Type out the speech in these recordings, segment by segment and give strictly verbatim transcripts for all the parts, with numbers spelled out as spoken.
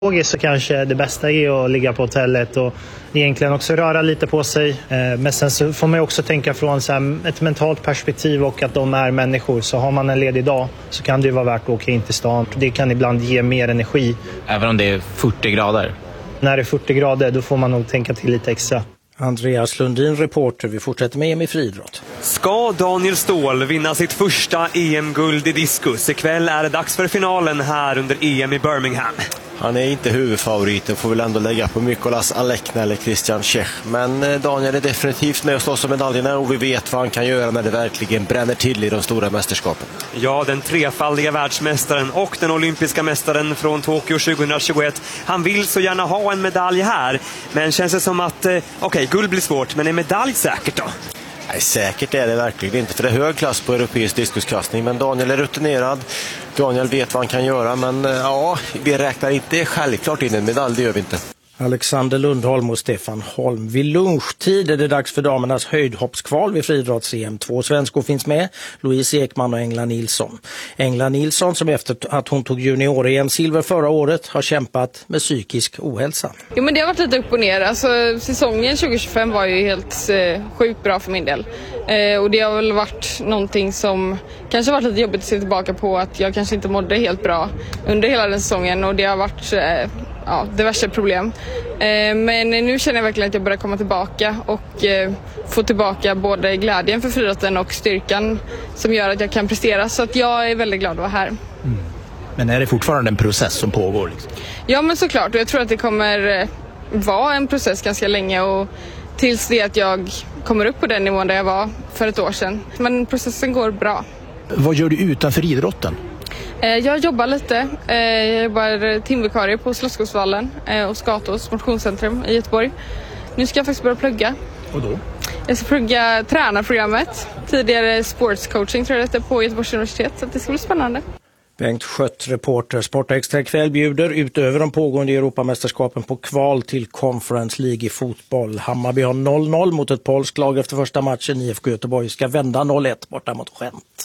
Så kanske det bästa är att ligga på hotellet och egentligen också röra lite på sig. Men sen så får man ju också tänka från så här ett mentalt perspektiv och att de är människor. Så har man en ledig dag så kan det ju vara värt att åka in till stan. Det kan ibland ge mer energi. Även om det är fyrtio grader? När det är fyrtio grader då får man nog tänka till lite extra. Andreas Lundin, reporter. Vi fortsätter med E M i friidrott. Ska Daniel Ståhl vinna sitt första E M-guld i diskus? Ikväll är det dags för finalen här under E M i Birmingham. Han är inte huvudfavoriten, får väl ändå lägga på Mykolas Alekna eller Christian Czech. Men Daniel är definitivt med och slåss om medaljerna och vi vet vad han kan göra när det verkligen bränner till i de stora mästerskapen. Ja, den trefaldiga världsmästaren och den olympiska mästaren från Tokyo tjugohundratjugoett. Han vill så gärna ha en medalj här. Men känns det som att, okej, okay, guld blir svårt, men är medalj säkert då? Nej, säkert är det verkligen inte, för det är hög klass på europeisk diskuskastning. Men Daniel är rutinerad, Daniel vet vad han kan göra, men ja, vi räknar inte självklart in en medalj, det gör vi inte. Alexander Lundholm och Stefan Holm. Vid lunchtid är det dags för damernas höjdhoppskval vid friidrotts-E M. Två svenskor finns med, Louise Ekman och Engla Nilsson. Engla Nilsson, som efter att hon tog junior-E M-silver förra året, har kämpat med psykisk ohälsa. Jo, men det har varit lite upp och ner. Alltså, säsongen tjugo tjugofem var ju helt eh, sjukt bra för min del. Eh, och det har väl varit någonting som kanske varit lite jobbigt att se tillbaka på, att jag kanske inte mådde helt bra under hela den säsongen, och det har varit eh, ja, diverse problem. Eh, men nu känner jag verkligen att jag börjar komma tillbaka och eh, få tillbaka både glädjen för friidrotten och styrkan som gör att jag kan prestera. Så att jag är väldigt glad att vara här. Mm. Men är det fortfarande en process som pågår? Liksom? Ja, men såklart. Och jag tror att det kommer eh, vara en process ganska länge, och tills det att jag kommer upp på den nivån där jag var för ett år sedan. Men processen går bra. Vad gör du utanför idrotten? Jag jobbar lite. Jag jobbar timvikarie på Slottsskogsvallen och Skatås motionscentrum i Göteborg. Nu ska jag faktiskt börja plugga. Och då? Jag ska plugga tränarprogrammet. Tidigare sportscoaching tror jag det är på Göteborgs universitet. Så det ska bli spännande. Bengt Schött, reporter. Sportextra ikväll bjuder utöver de pågående Europamästerskapen på kval till Conference League i fotboll. Hammarby har noll noll mot ett polskt lag efter första matchen. I F K Göteborg ska vända noll ett borta mot Gent.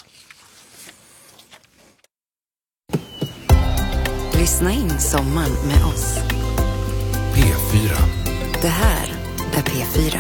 Lyssna in sommaren med oss. P fyra. Det här är P fyra.